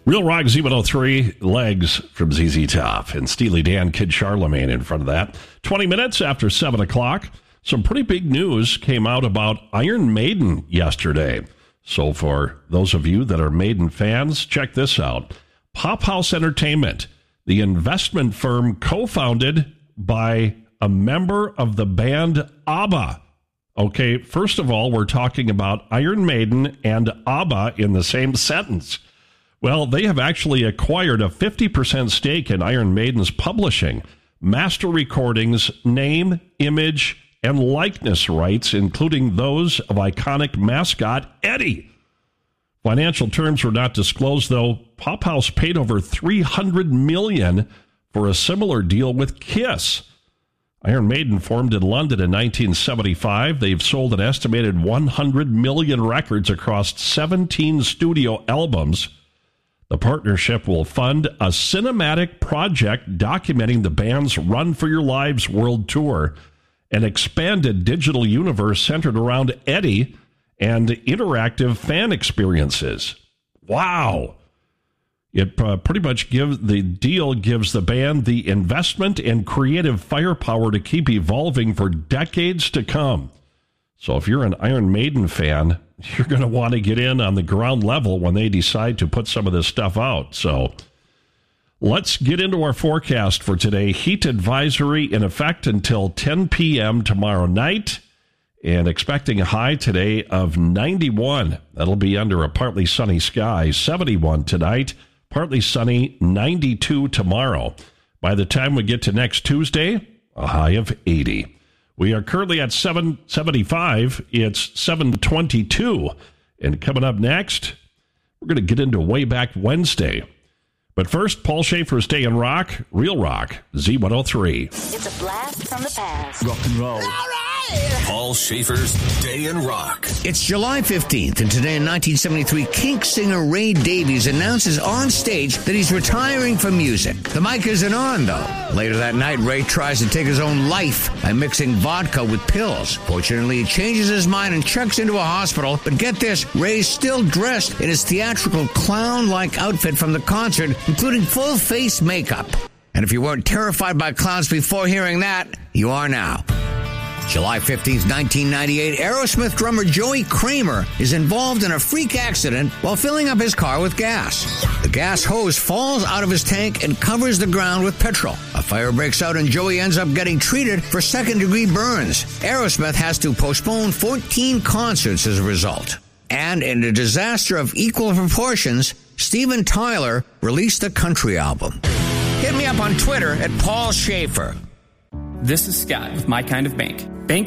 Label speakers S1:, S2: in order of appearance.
S1: Real Rock Z103, Legs from ZZ Top, and Steely Dan, Kid Charlemagne in front of that. 20 minutes after 7 o'clock, some pretty big news came out about Iron Maiden yesterday. So for those of you that are Maiden fans, check this out. Pop House Entertainment, the investment firm co-founded by a member of the band ABBA. Okay, first of all, we're talking about Iron Maiden and ABBA in the same sentence. Well, they have actually acquired a 50% stake in Iron Maiden's publishing, master recordings, name, image, and likeness rights, including those of iconic mascot Eddie. Financial terms were not disclosed, though. Pop House paid over $300 million for a similar deal with Kiss. Iron Maiden formed in London in 1975. They've sold an estimated 100 million records across 17 studio albums. The partnership will fund a cinematic project documenting the band's Run for Your Lives world tour, an expanded digital universe centered around Eddie, and interactive fan experiences. Wow. It pretty much gives the band the investment and creative firepower to keep evolving for decades to come. So if you're an Iron Maiden fan, you're going to want to get in on the ground level when they decide to put some of this stuff out. So let's get into our forecast for today. Heat advisory in effect until 10 p.m. tomorrow night, and expecting a high today of 91. That'll be under a partly sunny sky. 71 tonight, partly sunny, 92 tomorrow. By the time we get to next Tuesday, a high of 80. We are currently at 775. It's 722. And coming up next, we're going to get into Way Back Wednesday. But first, Paul Schaefer's Day in Rock, Real Rock, Z103.
S2: It's a blast from the past.
S3: Rock and roll.
S2: All right.
S3: Paul Schaefer's Day in Rock.
S4: It's July 15th, and today in 1973, Kinks singer Ray Davies announces on stage that he's retiring from music. The mic isn't on, though. Later that night, Ray tries to take his own life by mixing vodka with pills. Fortunately, he changes his mind and checks into a hospital. But get this, Ray's still dressed in his theatrical clown-like outfit from the concert, including full face makeup. And if you weren't terrified by clowns before hearing that, you are now. July 15th, 1998, Aerosmith drummer Joey Kramer is involved in a freak accident while filling up his car with gas. The gas hose falls out of his tank and covers the ground with petrol. A fire breaks out and Joey ends up getting treated for second-degree burns. Aerosmith has to postpone 14 concerts as a result. And in a disaster of equal proportions, Steven Tyler released a country album. Hit me up on Twitter at Paul Schaefer.
S5: This is Scott with My Kind of Bank.